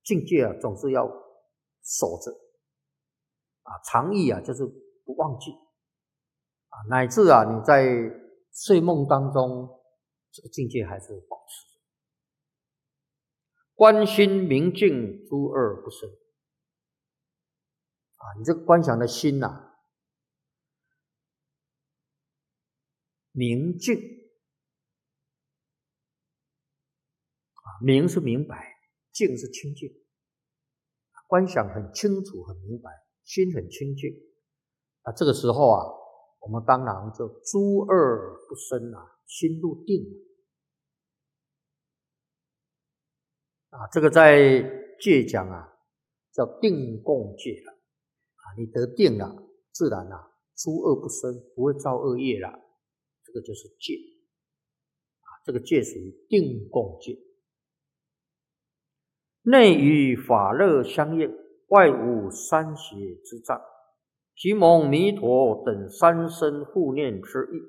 境界啊总是要守着啊，常意啊就是不忘记啊，乃至啊你在睡梦当中，这个境界还是保持着。观心明净，诸恶不生啊，你这个观想的心啊明净啊，明是明白，净是清净，观想很清楚很明白，心很清净啊，这个时候啊我们当然就诸恶不生啊，心入定啊，这个在戒讲啊叫定共戒了啊，你得定了，自然啊诸恶不生，不会造恶业了，这个就是戒啊，这个戒属于定共戒。内与法乐相应，外无三邪之障，即蒙弥陀等三身护念之意。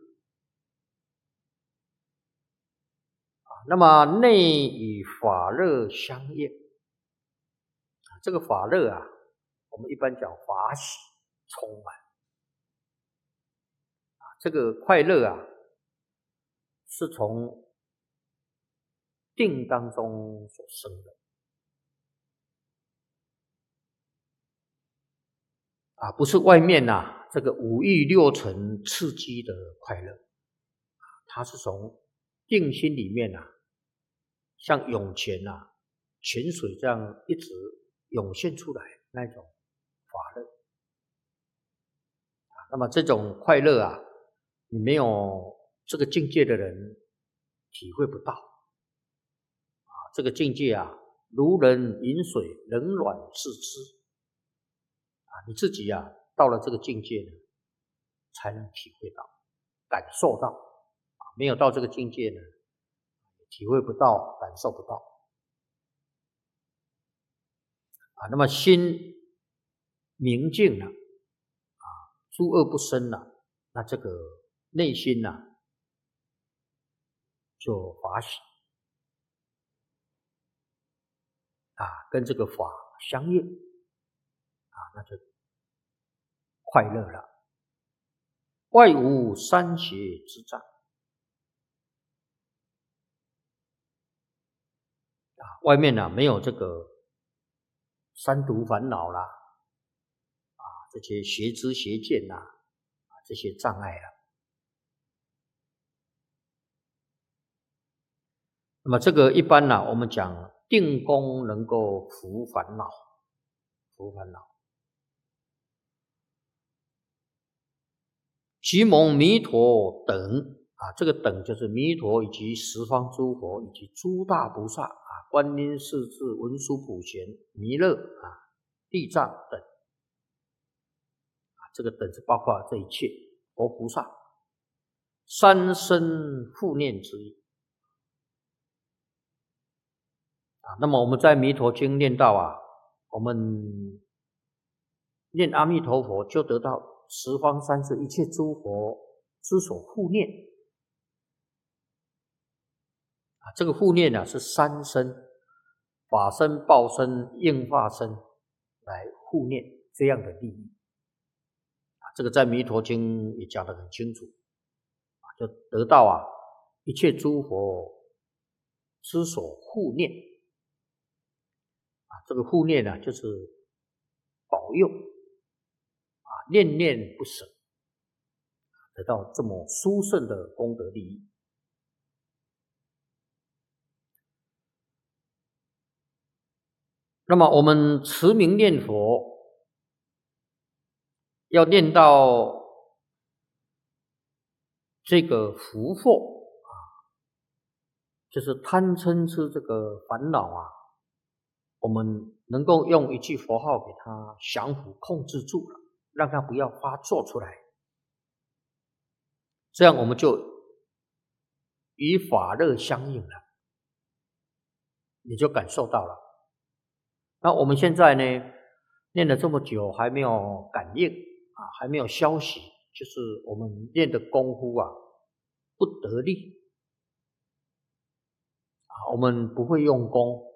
那么内与法乐相应，这个法乐啊，我们一般讲法喜充满啊，这个快乐啊，是从定当中所生的。啊，不是外面啊这个五欲六尘刺激的快乐，它是从定心里面啊，像涌泉啊，泉水这样一直涌现出来那种法乐啊。那么这种快乐啊，你没有这个境界的人体会不到啊。这个境界啊，如人饮水，冷暖自知。你自己啊，到了这个境界呢，才能体会到、感受到啊。没有到这个境界呢，体会不到、感受不到啊。那么心明净了啊，诸恶不生了，那这个内心呢，就法喜啊，跟这个法相应啊，那就快乐了。外无三邪之障啊，外面呢没有这个三毒烦恼啦，啊，这些邪知邪见呐，啊，这些障碍了。那么这个一般呢，我们讲定功能够伏烦恼，伏烦恼。即蒙弥陀等啊，这个等就是弥陀以及十方诸佛以及诸大菩萨啊，观音、势至、文殊、普贤、弥勒啊、地藏等啊，这个等是包括这一切佛菩萨三身护念之意啊。那么我们在弥陀经念到啊，我们念阿弥陀佛就得到十方三世一切诸佛之所护念啊，这个护念啊是三身，法身、报身、应化身来护念这样的利益啊，这个在弥陀经也讲得很清楚啊，就得到啊一切诸佛之所护念啊，这个护念呢就是保佑啊，念念不舍，得到这么殊胜的功德利益。那么我们持名念佛，要念到这个福祸啊，就是贪嗔痴这个烦恼啊，我们能够用一句佛号给它降服控制住了，让它不要发作出来，这样我们就与法乐相应了，你就感受到了。那我们现在呢，念了这么久还没有感应啊，还没有消息，就是我们练的功夫啊不得力啊，我们不会用功